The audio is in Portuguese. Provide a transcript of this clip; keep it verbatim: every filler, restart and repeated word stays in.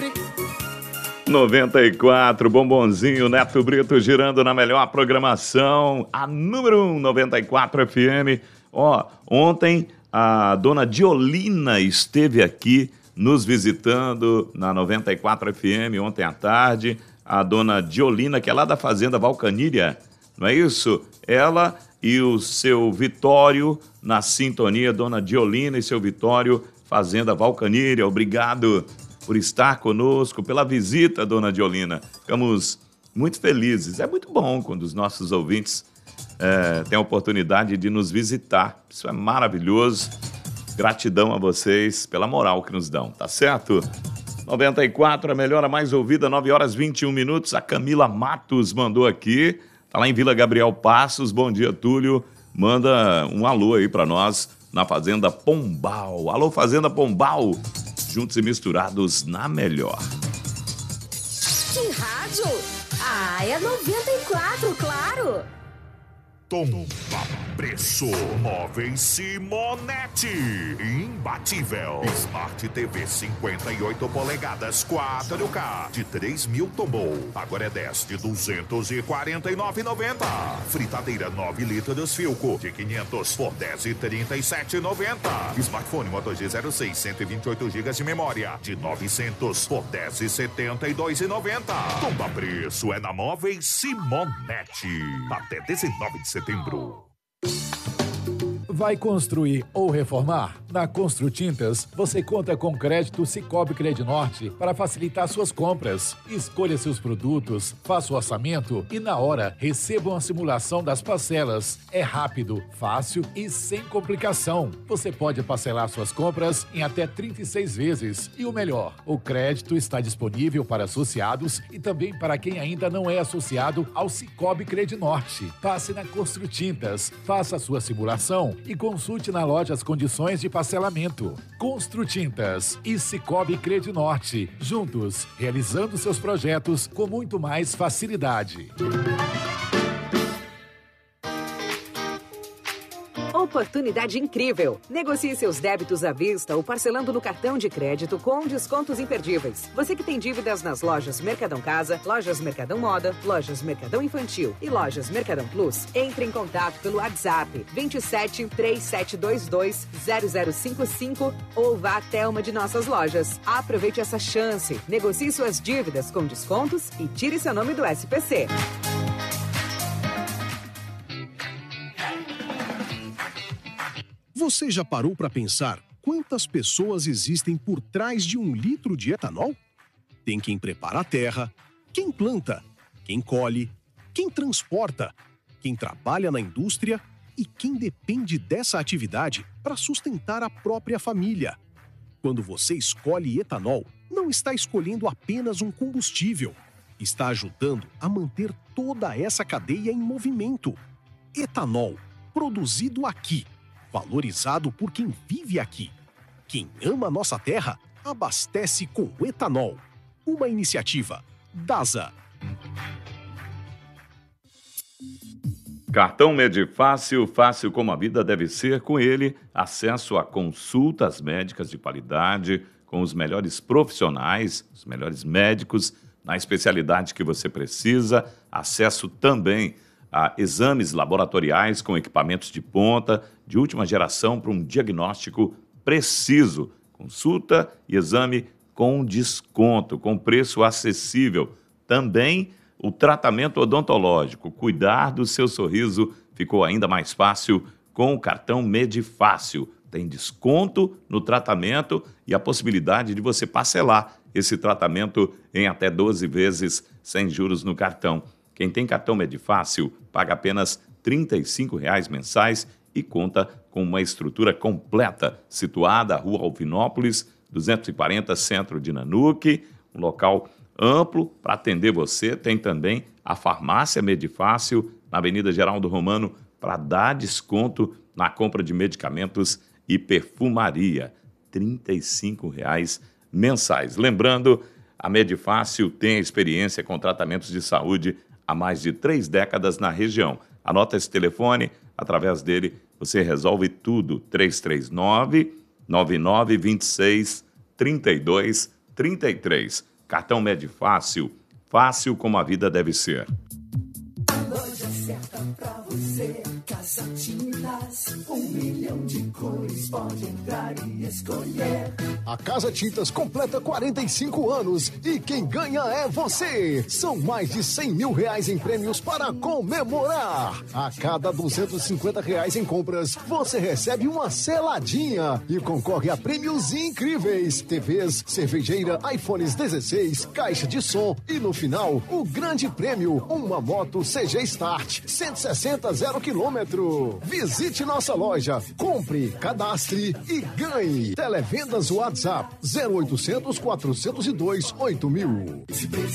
sofre. noventa e quatro, Bombonzinho, Neto Brito girando na melhor programação, a número um, noventa e quatro F M. Ó, ontem a dona Diolina esteve aqui nos visitando na noventa e quatro F M, ontem à tarde. A dona Diolina, que é lá da Fazenda Valcaníria, não é isso? Ela e o seu Vitório na sintonia, dona Diolina e seu Vitório, Fazenda Valcaníria. Obrigado por estar conosco, pela visita, dona Diolina. Ficamos muito felizes. É muito bom quando os nossos ouvintes é, têm a oportunidade de nos visitar. Isso é maravilhoso. Gratidão a vocês pela moral que nos dão, tá certo? noventa e quatro, a melhor, a mais ouvida, nove horas e vinte e um minutos. A Camila Matos mandou aqui. Tá lá em Vila Gabriel Passos. Bom dia, Túlio. Manda um alô aí pra nós na Fazenda Pombal. Alô, Fazenda Pombal. Juntos e misturados na melhor. Que rádio? Ah, é noventa e quatro, claro. Tomba Preço. Móveis Simonetti. Imbatível. Smart T V cinquenta e oito polegadas quatro K. De três mil tombou. Agora é dez de duzentos e quarenta e nove reais e noventa centavos. Fritadeira nove litros Filco. De quinhentos por dez de trinta e sete reais e noventa centavos. Smartphone Moto G zero seis, cento e vinte e oito gigas de memória. De novecentos por dez de setenta e dois reais e noventa centavos. Tomba Preço é na Móveis Simonetti. Até dezenove de setembro. Vai construir ou reformar? Na Construtintas, você conta com crédito Sicoob Credinorte para facilitar suas compras. Escolha seus produtos, faça o orçamento e, na hora, receba uma simulação das parcelas. É rápido, fácil e sem complicação. Você pode parcelar suas compras em até trinta e seis vezes. E o melhor, o crédito está disponível para associados e também para quem ainda não é associado ao Sicoob Credinorte. Passe na Construtintas, faça a sua simulação e consulte na loja as condições de parcelamento. Construtintas e Sicoob Credinorte, juntos, realizando seus projetos com muito mais facilidade. Oportunidade incrível! Negocie seus débitos à vista ou parcelando no cartão de crédito com descontos imperdíveis. Você que tem dívidas nas lojas Mercadão Casa, lojas Mercadão Moda, lojas Mercadão Infantil e lojas Mercadão Plus, entre em contato pelo WhatsApp vinte e sete, trinta e sete vinte e dois, zero zero cinco cinco ou vá até uma de nossas lojas. Aproveite essa chance, negocie suas dívidas com descontos e tire seu nome do S P C. Você já parou para pensar quantas pessoas existem por trás de um litro de etanol? Tem quem prepara a terra, quem planta, quem colhe, quem transporta, quem trabalha na indústria e quem depende dessa atividade para sustentar a própria família. Quando você escolhe etanol, não está escolhendo apenas um combustível, está ajudando a manter toda essa cadeia em movimento. Etanol, produzido aqui. Valorizado por quem vive aqui. Quem ama nossa terra, abastece com etanol. Uma iniciativa DASA. Cartão Medifácil, fácil como a vida deve ser. Com ele, acesso a consultas médicas de qualidade, com os melhores profissionais, os melhores médicos, na especialidade que você precisa. Acesso também a exames laboratoriais com equipamentos de ponta, de última geração, para um diagnóstico preciso. Consulta e exame com desconto, com preço acessível. Também o tratamento odontológico. Cuidar do seu sorriso ficou ainda mais fácil com o cartão Medifácil. Tem desconto no tratamento e a possibilidade de você parcelar esse tratamento em até doze vezes sem juros no cartão. Quem tem cartão Medifácil paga apenas trinta e cinco reais mensais e conta com uma estrutura completa, situada à Rua Alvinópolis, duzentos e quarenta, centro de Nanuque, um local amplo para atender você. Tem também a farmácia Medifácil, na Avenida Geraldo Romano, para dar desconto na compra de medicamentos e perfumaria. trinta e cinco reais mensais. Lembrando, a Medifácil tem experiência com tratamentos de saúde há mais de três décadas na região. Anota esse telefone, através dele você resolve tudo. três três nove, nove nove dois seis, três dois trinta e três. Cartão Med Fácil, fácil como a vida deve ser. A loja certa pra você, Casa Tintas, um milhão de cores, pode entrar e escolher. A Casa Tintas completa quarenta e cinco anos e quem ganha é você. São mais de cem mil reais em prêmios para comemorar. A cada duzentos e cinquenta reais em compras, você recebe uma seladinha e concorre a prêmios incríveis. T Vs, cervejeira, iPhones dezesseis, caixa de som e no final, o grande prêmio, uma moto C G Start, cento e sessenta zero quilômetro. Visite nossa loja, compre, cadastre e ganhe. Televendas WhatsApp zero oitocentos, quatrocentos e dois, oito mil.